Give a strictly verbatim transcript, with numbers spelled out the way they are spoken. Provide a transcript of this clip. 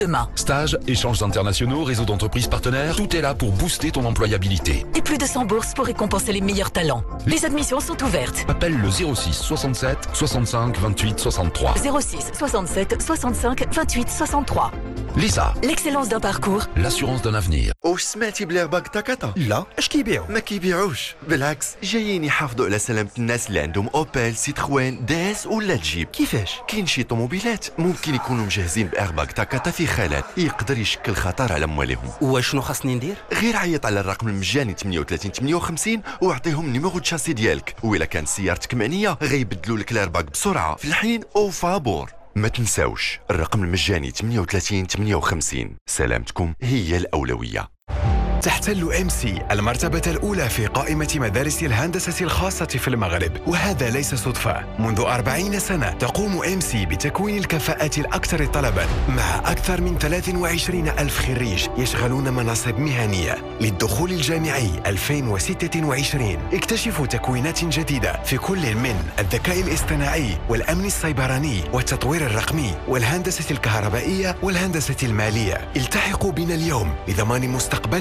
demain. Stages, échanges internationaux, réseau d'entreprises partenaires, tout est là pour booster ton employabilité. Et plus de cent bourses pour récompenser les meilleurs talents. Les admissions sont ouvertes. Appelle le zéro six soixante-sept soixante-cinq vingt-huit soixante-trois. zéro six soixante-sept soixante-cinq vingt-huit soixante-trois. Lisa, L'excellence d'un parcours. l'assurance d'un avenir. واش سمعتي بلي باك تاكاتا؟ لا اش كيبيعوا؟ ما كيبيعوش، بالعكس جايين يحافظوا على سلامة الناس اللي عندهم اوبيل، سيتروين، داس ولا جيب. كيفاش؟ كاين شي طوموبيلات ممكن يكونوا مجهزين بايرباك تاكاتا في خلل يقدر يشكل خطر على مواليهم. واشنو خاصني ندير؟ غير عيط على الرقم المجاني ثمانية وثلاثين ثمانية وخمسين واعطيهم نيميرو الشاسي ديالك، وإلا كانت سيارتك معنيه غيبدلوا لك الايرباك بسرعه في الحين وفابور. ما تنساوش الرقم المجاني ثمانية وثلاثين ثمانية وخمسين. سلامتكم هي الأولوية. تحتل إم سي المرتبة الأولى في قائمة مدارس الهندسة الخاصة في المغرب، وهذا ليس صدفة. منذ أربعين سنة تقوم إم سي بتكوين الكفاءات الأكثر طلباً، مع أكثر من ثلاثة وعشرين ألف خريج يشغلون مناصب مهنية. للدخول الجامعي ألفين وستة وعشرين اكتشفوا تكوينات جديدة في كل من الذكاء الاصطناعي والأمن السيبراني والتطوير الرقمي والهندسة الكهربائية والهندسة المالية. التحقوا بنا اليوم لضمان مستقبل